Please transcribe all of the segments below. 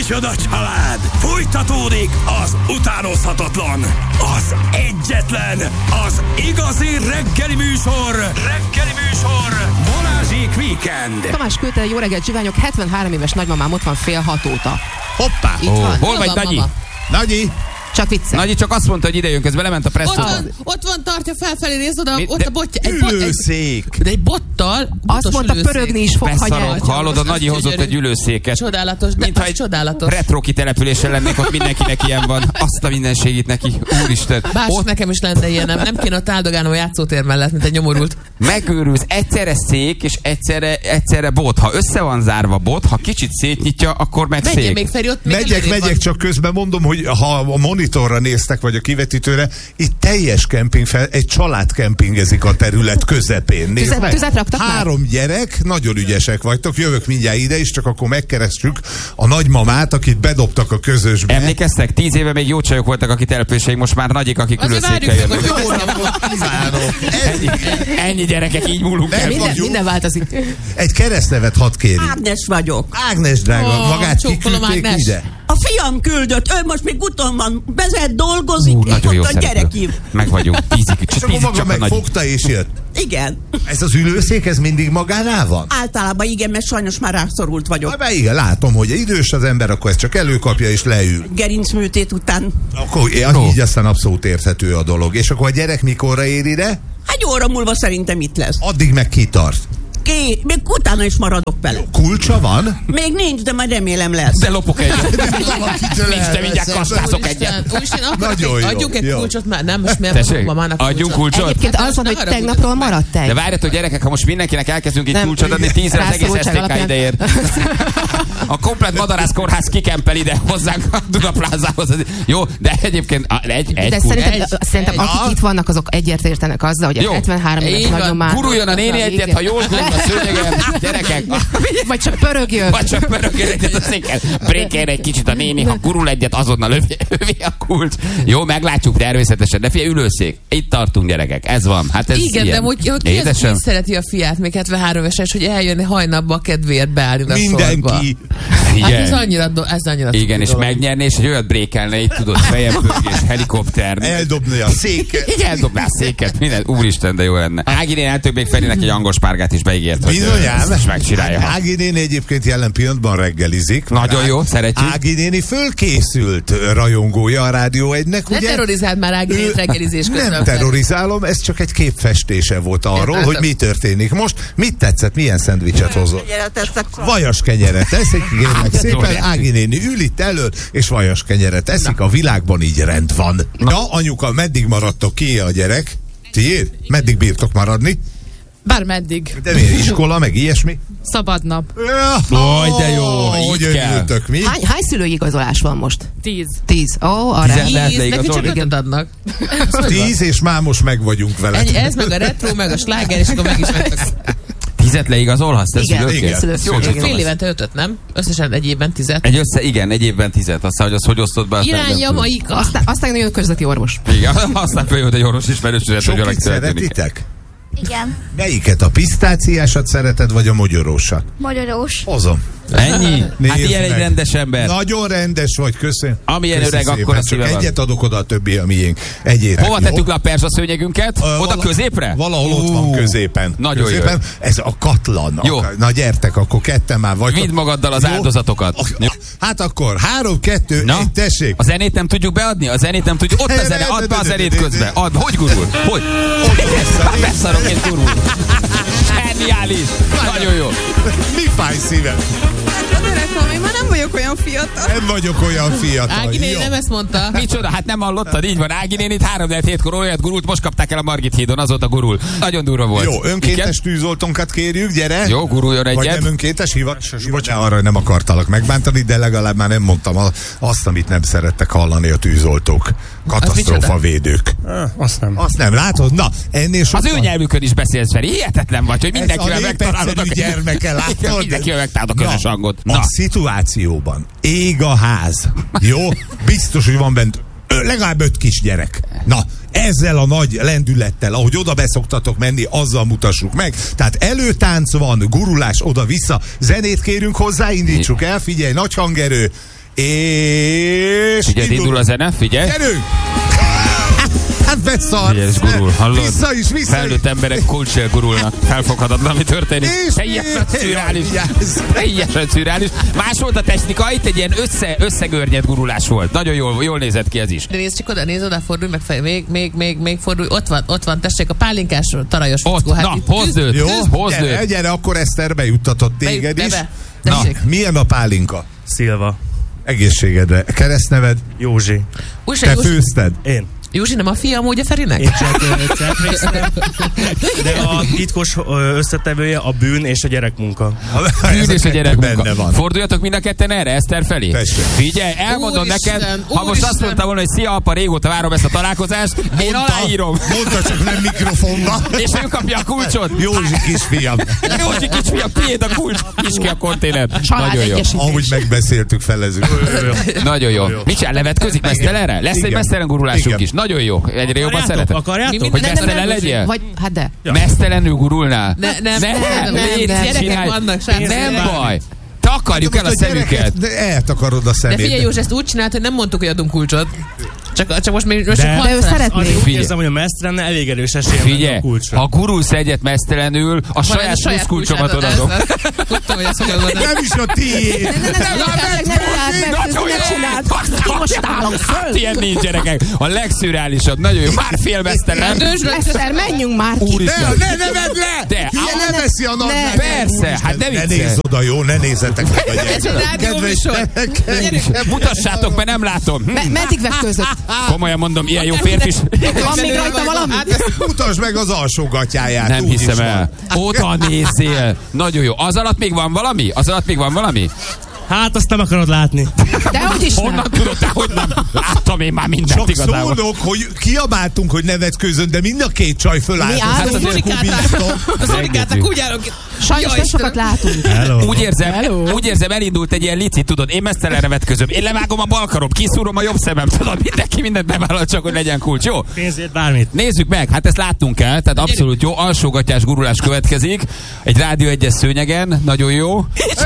Micsoda család! Folytatódik az utánozhatatlan, az egyetlen, az igazi reggeli műsor, Balázsék Weekend. Tamás küldte, jó reggelt, zsiványok, 73 éves nagymamám ott van 5:30 óta. Hoppá! Itt van. Hol vagy, Nagyi? Nagyi! Csak viccelj. Nagyi csak azt mondta, hogy ide jön, közben lement a presszóba. Ott van, tartja felfelé, nézd oda, ott de- a botja. Ülőszék! De egy bottal. Azt mondta, pörögni is fog, ha Beszarok, nyert. hallod, a Nagyi Az hozott gyönyörű. egy ülőszéket. Csodálatos, de Mintha az egy csodálatos. retro kitelepülésen lennék, ott mindenkinek ilyen van. Azt a mindenségét neki, úristen. Bás, Ott nekem is lenne ilyen, nem kéne ott áldogálnom a játszótér mellett, mint egy nyomorult. megőrülsz, egyszerre szék, és egyszerre bot. Ha össze van zárva bot, ha kicsit szétnyitja, akkor meg Menjél szék. még, Feri, ott még Megyek, előrébb csak közben mondom, hogy ha a monitorra néztek, vagy a kivetítőre, itt teljes kemping egy család kempingezik a terület közepén. Nézd meg. Tüzet raktak már? 3 gyerek, nagyon ügyesek vagytok, jövök mindjárt ide is, csak akkor megkerestjük a nagymamát, akit bedobtak a közösbe. Emlékeztek? 10 éve még jó csajok voltak a kitelepüléseink, most már Nagyik, akik Azért ülőszékkel várjuk meg, jönnek. hogy beszéljen. Kívánok. Ennyi gyerekek, így múlunk el. Minden változik. Egy keresztnevet hadd kérjük. Ágnes vagyok. Ágnes drága, magát csókolom, kiküldték Ágnes. ide? A fiam küldött, ő most még úton van, vezet, dolgozik, és Nagyon jó mondta, gyere szerető. ki. Meg vagyunk. És akkor maga Csak a Nagyi. megfogta és jött. Igen. Ez az ülőszék, ez mindig magánál van? Általában igen, mert sajnos már rászorult vagyok. Hát igen, látom, hogy idős az ember, akkor ezt csak előkapja és leül. Gerincműtét után. Akkor így aztán abszolút érthető a dolog. És akkor a gyerek mikorra ér ide? Egy óra múlva szerintem itt lesz. Addig meg kitart. Még utána is maradok vele. Kulcsa van? Még nincs, de majd remélem lesz. De lopok egyet. Valakitől Nincs, de mindjárt kastázok egyet. Úristen, Nagyon jó, adjuk egy jó. kulcsot már, nem? Most miért Tessék, mamának adjunk kulcsot? Egyébként Hát az van, ne hogy haragudj, tegnapról meg. maradt egy. De várjatok, gyerekek, ha most mindenkinek elkezdünk egy Nem. kulcsot adni, 10-re az egész Rászorultság STK alapján. ideér. A komplet Madarász kórház kikempel ide hozzánk a Dunaplázához. Jó, de egyébként egy De kulcs. szerintem akik itt vannak, azok egyért értenek azzal, hogy Jó. a 73 éves Így van. nagymamát. Guruljon a néni egyet, ha jól gurul a szőnyegen. Gyerekek, Vagy csak pörögjön. vagy csak pörögjön egyet a széken. Brékeljen egy kicsit a néni, ha gurul egyet, azonnal övé a kulcs. Jó, meglátjuk természetesen. De figyelj, ülőszék. Itt tartunk, gyerekek. Ez van. Hát ez Igen, ilyen. de hogy ki az, Édesem. ki szereti a fiát, még 73 éves, hogy eljönni hajnapba a kedvéért beállni a sorba. Mindenki. Hát ez Igen. annyira Igen, és megnyerni, és egy olyat brékelne, itt tudod, fejempörgés, helikopter. Eldobni a széket. Így eldobná a széket, minden. Úristen, de jó lenne. Ági néni eltök még Ferinek egy angospárgát is beígért, hogy Bizonyám. ezt megcsinálja. Ági néni egyébként jelen pillanatban reggelizik. Nagyon jó, szeretjük. Ági néni fölkészült rajongója a Rádió 1-nek, Ne ugye? terrorizáld már Ági nénit reggelizés közben. Nem terrorizálom, ez csak egy képfestése volt arról, Értem. hogy mi történik. Most mit tetszett, milyen szendvicset hozott? Vajas kenyeret eszik, kérlek szépen, Ági néni ül itt elől, és vajas kenyeret eszik, a világban így rend van. Na, anyuka, meddig maradtok ki a gyerek? Tiéd? Meddig bírtok maradni? Bármeddig. De miért? Iskola, meg ilyesmi? Szabad nap. Oj, de jó, Hogy így kell. örültök, mi? Hány szülői igazolás van most? 10. 10. Ó, arra. 10. lehet Íz, neki leigazolni? csak 5 adnak. 10, és már most meg vagyunk vele. Ennyi, ez meg a retro, meg a sláger, és akkor meg is vettek. 10 leigazolhatsz, te Igen, szülőkért? igen. Szülők- Jó, igen. csak Fél tudom. évente 5-öt, nem? Összesen egy évben 10. Egy évben 10. Aztán, hogy az hogy osztod be? azt nem Irány tudom. Jamaika. Aztán nagyon közleti orvos. Igen, aztán följött egy orvos ismerősödet, hogy Sokit valaki történik. szeretitek? Igen, Melyiket? A pisztáciásat szereted, vagy a mogyorósat? magyarós. Hozom. Ennyi? Hát Nézd ilyen egy meg. rendes ember. Nagyon rendes vagy, köszönöm. Amilyen Köszi öreg, szépen. akkor a Csak szíve van. egyet adok oda, a többi a miénk. Egyére. Hova tettük le a perzsaszőnyegünket? Oda középre? Valahol ott van középen. Nagyon középen. Ez a katlan. Jó. Na gyertek, akkor ketten már vagytok. Vidd magaddal az Jó? áldozatokat. Jó. Hát akkor 3, 2, Na, 1, tessék. a zenét nem tudjuk beadni? A zenét nem tudjuk. Ott a zene, add be a zenét közben. Add, hogy gurul? Hogy? Már beszarok, és gurul. Zseniális. Nagyon jó. Mi fáj szívem? Én már nem vagyok olyan fiatal. Nem vagyok olyan fiatal. Ági néni Jó. nem ezt mondta. Micsoda, hát nem hallottad? Így van, Ági nénit 3-7-kor olyat gurult, most kapták el a Margit hídon, azóta gurul. Nagyon durva volt. Jó, önkéntes Igen? tűzoltónkat kérjük, gyere. Jó, guruljon Vagy egyet. nem önkéntes Bocsánat, arra nem akartalak megbántani, de legalább már nem mondtam azt, amit nem szerettek hallani a tűzoltók. Katasztrófavédők. Azt nem. Azt nem látod? Na, ennél Az sokkal... ő nyelvükön is beszélsz, Feri. Hihetetlen vagy, hogy mindenkivel Ez a megtalálod a népegyszerű gyermeke, látod? Mindenkivel megtalálod a közös hangot. A szituációban ég a ház. Jó? Biztos, hogy van bent legalább 5 kisgyerek. Na, ezzel a nagy lendülettel, ahogy oda beszoktatok menni, azzal mutassuk meg. Tehát előtánc van, gurulás oda-vissza, zenét kérünk hozzá, indítsuk el, figyelj, nagy hangerő, És Figyelj, indul a zene, figyelj. Gyerünk! Hát beszart! Figyelj, ez gurul, hallod? Vissza is! Felnőtt emberek kulccsel gurulnak. Felfoghatatlan, mi történik. És Teljesen szürreális. Vigyázz! Teljesen szürreális. Más volt a technika, itt egy ilyen összegörnyed gurulás volt. Nagyon jól nézett ki ez is. De nézd csak oda, nézd oda, fordulj meg, még fordulj. Ott van, tessék, a pálinkás tarajos fickó. Ott, na, hozd őt. Jó, Hozd őt. gyere, akkor Eszter bejuttatott téged is. Na, Tessék. milyen a pálinka? Szilva. Egészségedre. Keresztneved? Józsi. Te főzted? Én. Józsi nem a fia amúgy a Ferinek? Én csetrésztem. De a titkos összetevője a bűn és a gyerekmunka. Bűn és a gyerekmunka. Benne van. Forduljatok mind a ketten erre, Eszter felé. Tessék. Figyelj, elmondom Úristen, neked, ha most úristen. azt mondtam volna, hogy szia apa, régóta várom ezt a találkozást, én aláírom. Mondta, csak nem mikrofonba. És ő kapja a kulcsot. Józsi kisfiam. Józsi kisfiam, tiéd a kulcs. Nyisd ki a konténert. Család Nagyon jó. egyesítés. Ahogy megbeszéltük, felezünk. Nagyon jó. Mit csinál, levetközik mesztelenre? Lesz egy Igen. mesztelen gurulásunk Igen. is. Nagyon jó. Egyre jobban szeretem. Akarjátok? Hogy mesztelen legyél? Vagy, hát de. Mesztelenül gurulnál? Nem, légy, gyerekek csinálj. vannak, srácok. Nem baj. Takarjuk el a szemüket. De eltakarod a De szemét. figyelj, Józsi, ezt úgy csinált, hogy nem mondtuk, hogy adunk kulcsot. Csak most még De- csak De ő szeretné. Azért úgy Figyelj. érzem, hogy a mesztelenne elég erős esélye lenne Figyelj, a kulcsra. ha gurulsz egyet mesztelenül, a saját plusz kulcsomat odaadom. Tudtam, hogy ezt fogod mondani. Nem is a tiéd. Most állok föl. Hát ilyen nincs, gyerekek. A legszürreálisabb, nagyon jó. Már fél mesztelen. Eszter, menjünk már ki. Úristen. Ne nevedd le! De, Hülye, ne veszi a nadrág. persze, hát ne Ne viccelj. nézz oda, jó? Ne nézzetek meg a Ez egy rádióműsor. Mutassátok, mert nem látom. Meddig vetközött? Komolyan mondom, ilyen jó férfi. Van még rajta valami? Mutasd meg az alsó gatyáját. Nem úgy is hiszem van. el. Oda nézzél. Nagyon jó. Az alatt még van valami? Az alatt még van valami? Hát azt nem akarod látni. De hogy is nem. Honnan tudod te, hogy nem? Láttam én már mindent Csak igazából. szólok, hogy kiabáltunk, hogy nevetkőzön, de mind a két csaj fölállt. Mi állunk? Hát azért Az orikátak úgy állok. Sajnos nem sokat látunk. Hello. Úgy érzem, elindult egy ilyen licit, tudod, én mesztelenre vetközöm. Én levágom a bal karom, kiszúrom a jobb szemem, tudod, mindenki mindent bevállal, csak hogy legyen kulcs, jó? Pénzért bármit. Nézzük meg, hát ezt láttunk el, tehát abszolút jó, alsógatyás gurulás következik, egy Rádió 1-es szőnyegen, nagyon jó.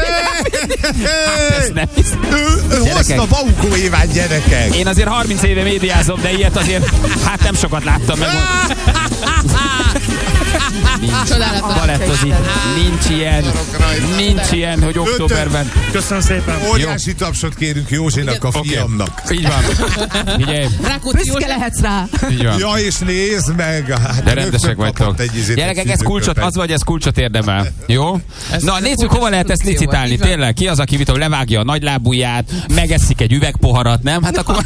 Ezt nem hiszem. Ő hozta Baukó Éván, gyerekek. Én azért 30 éve médiázom, de ilyet azért, hát nem sokat láttam meg. Csodálatos. Balettozik. Nincs ilyen, hogy októberben. Köszönöm szépen. Óriási tapsot kérünk Józsinak, a fiamnak. Így van. Figyelj, Rákóczi Büszke Józsi. lehetsz rá. így van. Ja, és nézd meg. Hát De rendesek rögtön vagytok. kapott egy izét, Gyerekek, egy ez kulcsot, fűzőköpet. az vagy, ez kulcsot érdemel. Jó? Na, nézzük, hova lehet ezt licitálni. Tényleg, ki az, aki mit tudom, levágja a nagylábúját, megeszik egy üvegpoharat, nem? Hát akkor...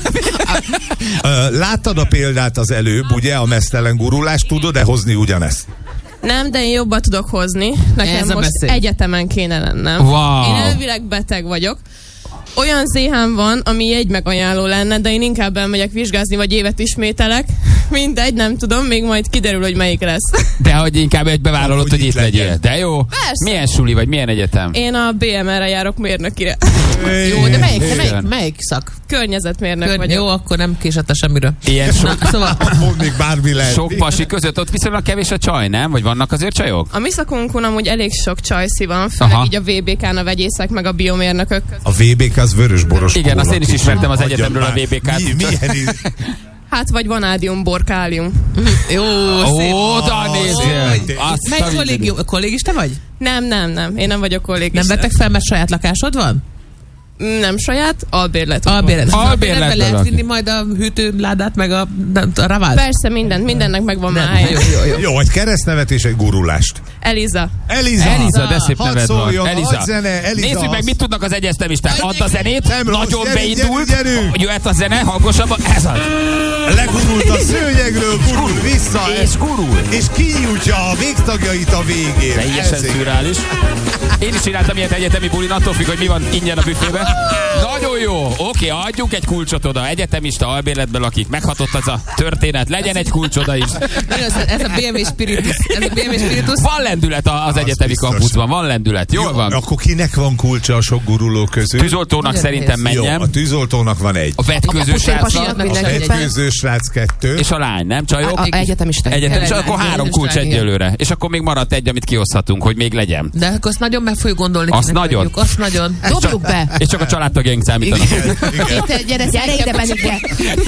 Láttad a példát az előbb, ugye, a mesztelen gurulást, tudod-e hozni ugyanezt? Nem, de én jobban tudok hozni. Nekem Ez a most beszéd. egyetemen kéne lennem. Wow. Én elvileg beteg vagyok. Olyan zéhám van, ami jegy megajánló lenne, de én inkább elmegyek vizsgázni, vagy évet ismételek. Mindegy, nem tudom, még majd kiderül, hogy melyik lesz. De hogy inkább egy bevállalod, Hogy hogy itt itt legyél. legyen. De jó? Persze. Milyen suli vagy, milyen egyetem? Én a BMR-re járok mérnökire. Jó, de Igen. melyik szak? Környezetmérnök vagyok. Jó, akkor nem késett semmiről. Ilyen sok, Na, szóval Mond még bármi lehet. sok pasi között ott viszonylag kevés a csaj, nem? Vagy vannak azért csajok? A mi szakunkon amúgy elég sok csajszi van, főleg Aha. így a VBK-n a vegyészek, meg a biomérnökök között. A VBK az vörösboros Igen, kóla, azt én is kicsi. ismertem az Hagyjad egyetemről a már. VBK-t. Milyen Hát vagy vanádium, borkálium. jó, szép. Oda nézzél! Azt Melyik a kollégium? Kollégista vagy? Nem. Én nem vagyok kollégista. Nem vettek fel, mert saját lakásod van? Nem saját, albérlet. Albérlet. Albérletben Lehet lakik. vinni majd a hűtőládát, meg a ravált? Persze, mindennek megvan már Nem, helye. jó. Jó, egy keresztnevet és egy gurulást. Eliza. Eliza, de szép Hadd neved van. szóljon, Eliza. hadd zene, Eliza. Nézzük meg, mit tudnak az egyeztemisták. Add a zenét, Nem rossz, nagyon gyerünk, beindult. gyerünk. Jöhet a zene, hangosabban. Ez az. Legurult a szőnyegről, gurul vissza. És gurul. És kinyújtja a végtagjait a végén. Teljesen Ez- szürreális. Én is csináltam ilyet egyetemi bulin, attól függ, hogy mi van ingyen a büfébe. Nagyon jó. Oké, adjunk egy kulcsot oda. Egyetemista albérletben lakik. Meghatott az a történet. Legyen egy kulcs oda is. Ez a BMW Spiritus. Ez a BMW Spiritus. Van lendület az egyetemi biztos. kampuszban. Van lendület. Jól van. Akkor kinek van kulcsa a sok guruló közül? Tűzoltónak Nagyon szerintem nehéz. Jó, menjen. a tűzoltónak van egy. A vetköző srácnak. Pusérpasinak A mindenképpen. vetkőző srác 2. És a lány, nem csajok? A egyetemista. És akkor 3 Egyetemista, kulcs igen. egyelőre. És akkor még maradt egy, amit kihozhatunk, hogy még legyen. De akkor azt nagyon meg fogjuk gondolni. Azt kinek nagyon. adjuk. Azt nagyon. Dobjuk be. És csak csak a családtagjaink számítanak. Gyere ide, Benike.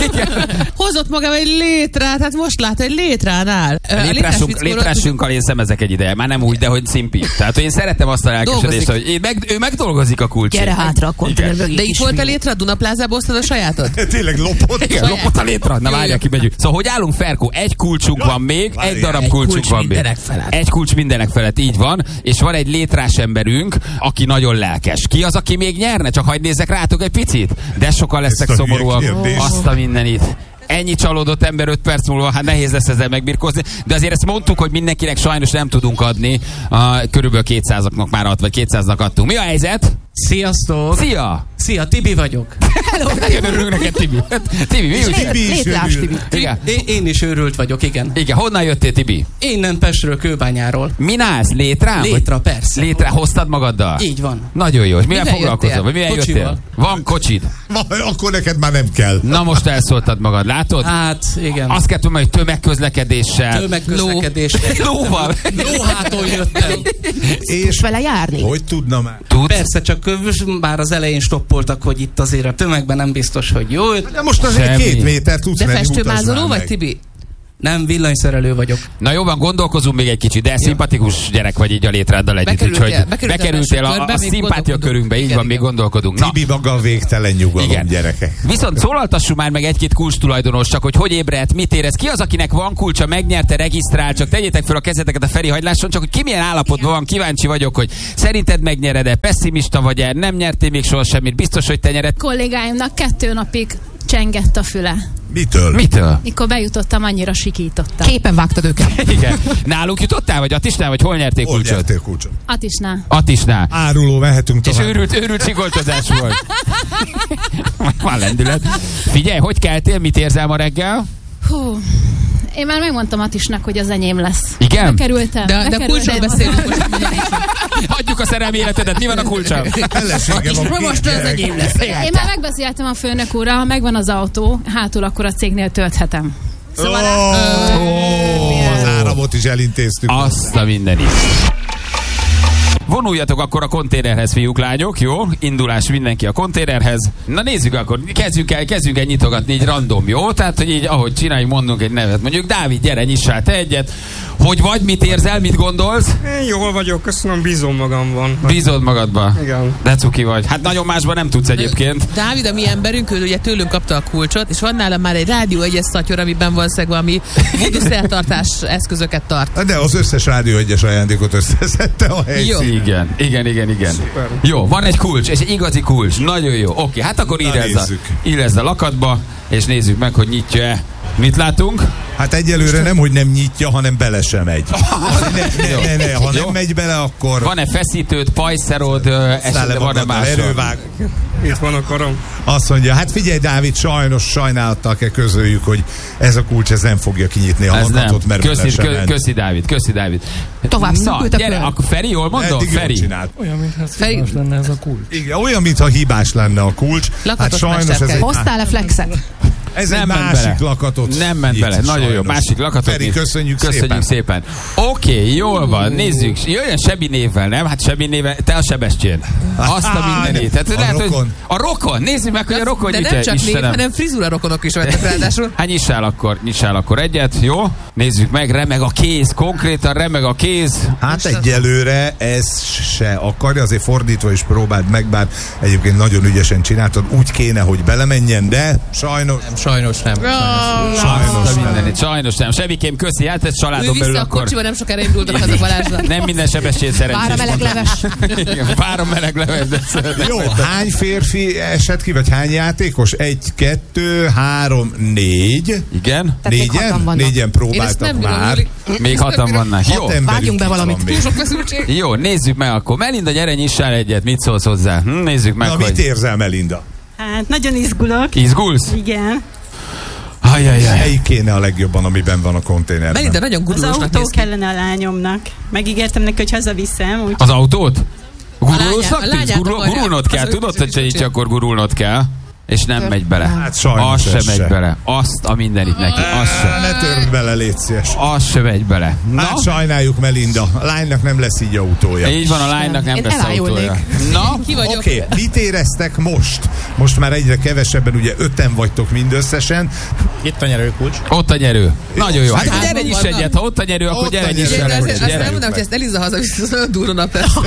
Hozott magam egy létrát, hát most lát egy létránál. Létrásunkkal én szemezek egy ideje. Már nem úgy, de hogy szimpi. Tehát, hogy én szeretem azt a lelkesedést, hogy ő megdolgozik a kulcsét. Gyere hátra, akkor de itt volt a létra, Dunaplázába osztad a sajátot? Tényleg lopott? Igen, lopott a létra. Na várjál, ki megyünk. Szóval, hogy állunk, Ferkó? Egy kulcsunk van még, egy darab kulcsunk van még. Egy kulcs mindenek felett, így van. És van egy létrás emberünk, aki nagyon lelkes. Ki az, aki még nyerne? Csak hagyd nézzek rátok egy picit. De sokan lesznek szomorúak. Azt a mindenit. Ennyi csalódott ember 5 perc múlva, hát nehéz lesz ezzel megbirkózni. De azért ezt mondtuk, hogy mindenkinek sajnos nem tudunk adni. Körülbelül 200-aknak már ad, vagy 200-nak adtunk. Mi a helyzet? Sziasztok! Szia! Szia, Tibi vagyok. Hello! Nagyon örülök neked, Tibi. Tibi, mi úgy? Létrás, Tibi. Én is őrült vagyok, igen. Igen, honnan jöttél, Tibi? Innen Pestről, Kőbányáról. Min állsz? Létrán? Létra, persze. Létre hoztad magaddal? Így van. Nagyon jó. És mivel foglalkozol? Vagy milyen Kocsival. jöttél? Van kocsid? Akkor neked már nem kell. Na most elszóltad magad, látod? Hát, igen. Azt kell tudni, hogy tömegközlekedéssel. Tömegközlekedéssel. Lóval. Lóháton jöttem. És vele járni? Hogy tudna már? Persze, csak bár az elején stoppoltak, hogy itt azért a tömegben nem biztos, hogy jó. De most azért 2 méter tudsz menni, festőmázoló vagy, Tibi? Nem, villanyszerelő vagyok. Na jó van, gondolkozunk még egy kicsit, de szimpatikus gyerek vagy így a létráddal együtt, úgyhogy bekerültél a szimpátia körünkbe, így van, még gondolkodunk. Tibi maga a végtelen nyugalom, gyerekek. Viszont szólaltassuk már meg egy-két kulcs tulajdonos, csak hogy ébredt, mit érez, ki az, akinek van kulcsa, megnyerte, regisztrál, csak tegyétek fel a kezeteket a Feri hagylásson, csak hogy ki milyen állapotban van, kíváncsi vagyok, hogy szerinted megnyered-e, pessimista vagy-e, nem nyertél még soha semmit, biztos, hogy te nyered. Kollégáimnak 2 napig csengett a füle. Mitől? Mikor bejutottam, annyira sikítottam. Képen vágtad őket. Igen. Nálunk jutottál, vagy Attisnál, vagy hol nyertél kulcsot? Attisnál. Áruló, mehetünk tovább. És őrült sikoltozás volt. Van lendület. Figyelj, hogy keltél, mit érzel ma reggel? Hú, én már megmondtam Attisnak, hogy az enyém lesz. Igen? Bekerültem. De kulcsról beszélünk. Hagyjuk a szerelmi életedet, mi van a kulcsam? Most az enyém lesz. Én már megbeszéltem a főnök úrral, ha megvan az autó, hátul akkor a cégnél tölthetem. Szóval az áramot is elintéztük. Azt a mindenit. Vonuljatok akkor a konténerhez, fiúk, lányok, jó? Indulás mindenki a konténerhez. Na nézzük akkor, kezdjünk el nyitogatni így random, jó? Tehát, hogy így, ahogy csináljuk, mondunk egy nevet. Mondjuk, Dávid, gyere, nyissál te egyet. Hogy vagy, mit érzel, mit gondolsz? Én jól vagyok, köszönöm, bízom magamban. Bízod magadba? Igen. De cuki vagy. Hát nagyon másban nem tudsz egyébként. Dávid, a mi emberünk, ő ugye tőlünk kapta a kulcsot, és van nálam már egy rádió egyes szatyor, amiben valószínűleg valami voodoo-szertartás eszközöket tart. De az összes rádió egyes ajándékot összeszedte a helyszínen. Igen. Szuper. Jó, van egy kulcs, és egy igazi kulcs. Nagyon jó. Oké, hát akkor írezd a lakatba, és nézzük meg, hogy nyitja-e. Mit látunk? Hát egyelőre nem, hogy nem nyitja, hanem bele sem megy. Ha nem megy bele, akkor... Van-e feszítőd, pajszerod, esetleg van-e más? Erővág. Itt van a karom. Azt mondja, hát figyelj, Dávid, sajnálattal kell közöljük, hogy ez a kulcs ez nem fogja kinyitni a lakatot, mert bele sem ment. Köszi, Dávid. Tovább szűkült a gyere, akkor Feri, jól mondom? Feri. Olyan, mintha hibás lenne ez a kulcs. Igen, olyan, mintha hibás lenne a kulcs. Hát sajnos ez egy... Hoztál-e flexet? Ez nem egy másik lakatot. Nem ment bele. Nagyon jó. Másik lakatot. Feri, köszönjük szépen. Oké, jól van. Nézzük. Jöjjön Sebi névvel, nem? Hát Sebi névvel. Te a Sebestyén. Azt a mindenét. Hát a lehet, rokon. A rokon. Nézzük meg, hogy a rokon nyitja. De nem csak név, hanem frizura rokonok is vettek ráadásul. Hát nyissál akkor egyet. Jó? Nézzük meg. Remeg a kéz. Konkrétan remeg a kéz. Hát egyelőre ez se akarja. Azért fordítva is próbáld meg, bár egyébként nagyon ügyesen csináltad. Úgy kéne, hogy belemenjen, de sajnos. Sajnos nem. Sajnos nem. Sebikém, köszi, hát ez családon belül akkor... a kocsiba nem sokára indultak az a Balázsnak. Nem minden Sebestyén szerencsés. Pár a meleg leves. Pár a meleg leves. Jó, hány férfi esett ki, vagy hány játékos? 1, 2, 3, 4. Igen? Négyen próbáltak már. Még 6-an vannak. Jó. Vágjunk be valamit. Túl sok feszültség. Jó, nézzük meg akkor. Melinda, gyere, nyissál egyet. Mit szólsz hozzá? Nézzük meg, hogy... mit érzel, Melinda? Hát, nagyon izgulok. Izgulsz? Igen. Melyik kéne a legjobban, amiben van a konténerben? Melinda nagyon gurulósnak az autó kellene a lányomnak. Megígértem neki, hogy hazaviszem. Úgy... Az autót? Gurulósnak tűz? Gurulnod kell. Tudod, hogy se így akkor gurulnod kell. és nem megy bele. Hát sajnos az ez sem megy bele. Azt a mindenit neki. Az sem. Ne törd bele, légy szíves. Az sem megy bele. Na? Hát sajnáljuk, Melinda. A lánynak nem lesz így autója. Így van, a lánynak nem lesz autója. Na? Oké, mit éreztek most? Most már egyre kevesebben, ugye 5-en vagytok mindösszesen. Itt a nyerőkulcs. Ott a nyerő. Nagyon jó. Hát gyere is egyet, ha ott a nyerő, akkor gyere is egyet. Azt nem mondom, hogy ezt Eliza hazavisz, az nagyon durva nap lesz.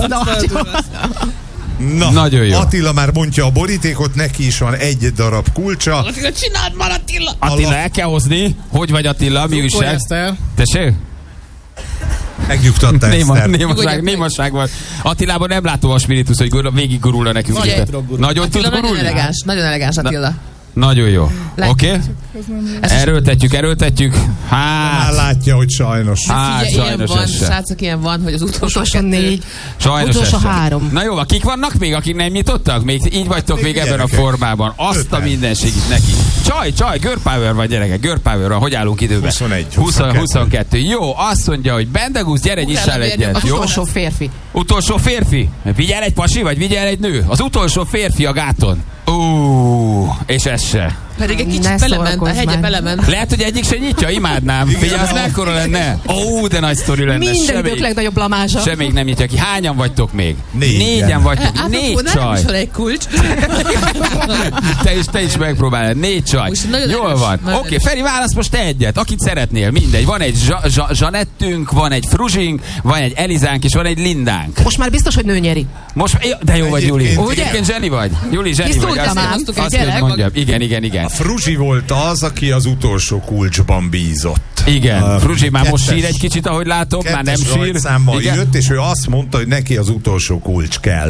Na, nagyon jó. Attila már mondja a borítékot, neki is van egy darab kulcsa. Attila, csináld már, Attila! Attila, el kell hozni. Hogy vagy, Attila? Mi újság? Tessék? Megnyugtatta Eszter. Némaság volt. Attilában nem látom a spiritus, hogy végig gurulna nekünk. Nagyon tud gurulni? Nagyon elegáns Attila. Nagyon jó. Oké? Erőltetjük. Hát látja, hogy sajnos. Sajnos van, srácok, ilyen van, hogy az utolsó 4. Sajnos utolsó 3. Na jó, kik vannak még, akik nem nyitottak? Még így vagytok még ebben a formában. Azt a mindenségit neki. Csaj, girl power van, gyerekek. Girl power van. Hogy állunk időben? 22. Jó, azt mondja, hogy Bendegusz, gyere, nyissál egyet. Az utolsó férfi. Utolsó férfi? Vigyel egy pasi, vagy vigyel egy nő? Az utolsó férfi a gáton. És ez se. Pedig egy kicsit belement, a hegye belement. Lehet, hogy egyik se nyitja, imádnám. Figyelj, az mekkora lenne. De nagy sztori lenne. Minden idők legnagyobb blamázsa. Se még nem nyitja ki. Hányan vagytok még? 4-en vagytok. 4 csaj. Nem egy kulcs. Te is megpróbálod. 4 csaj. Jól van. Oké, Feri, válasz most te egyet. Akit szeretnél, mindegy. Van egy Zsanettünk, van egy Fruzsink, van egy Elizánk, és van egy Lindánk. Most már biztos, hogy nő nyeri. De jó vagy, Juli. Egyébként Zseni vagy. Juli, Zseni vagy. Azt mondjam. Igen. A Fruzsi volt az, aki az utolsó kulcsban bízott. Igen, Fruzsi már most sír egy kicsit, ahogy látom, már nem sír. Számmal jött, és ő azt mondta, hogy neki az utolsó kulcs kell.